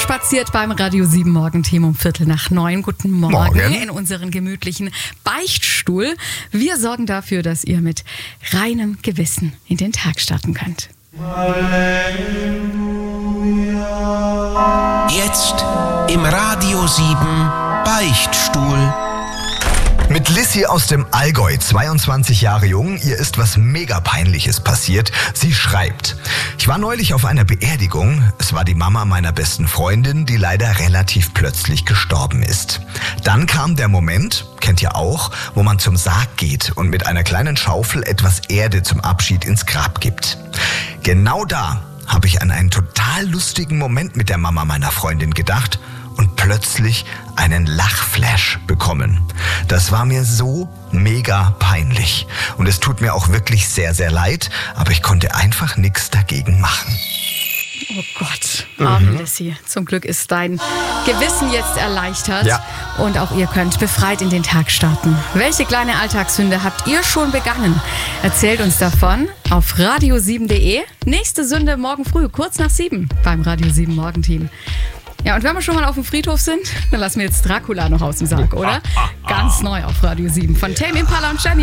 reinspaziert beim Radio 7 Morgenteam um 8:45. Guten Morgen in unseren gemütlichen Beichtstuhl. Wir sorgen dafür, dass ihr mit reinem Gewissen in den Tag starten könnt. Jetzt im Radio 7 Beichtstuhl. Mit Lissy aus dem Allgäu, 22 Jahre jung, ihr ist was mega Peinliches passiert. Sie schreibt: Ich war neulich auf einer Beerdigung. Es war die Mama meiner besten Freundin, die leider relativ plötzlich gestorben ist. Dann kam der Moment, kennt ihr auch, wo man zum Sarg geht und mit einer kleinen Schaufel etwas Erde zum Abschied ins Grab gibt. Genau da habe ich an einen total lustigen Moment mit der Mama meiner Freundin gedacht und plötzlich einen Lachflash bekommen. Das war mir so mega peinlich. Und es tut mir auch wirklich sehr, sehr leid, aber ich konnte einfach nichts dagegen machen. Oh Gott, arme Lissy. Zum Glück ist dein Gewissen jetzt erleichtert. Ja. Und auch ihr könnt befreit in den Tag starten. Welche kleine Alltagssünde habt ihr schon begangen? Erzählt uns davon auf radio7.de. Nächste Sünde morgen früh, kurz nach 7 beim Radio 7 Morgenteam. Ja, und wenn wir schon mal auf dem Friedhof sind, dann lassen wir jetzt Dracula noch aus dem Sarg, oder? Ganz neu auf Radio 7 von Tame Impala und Jenny.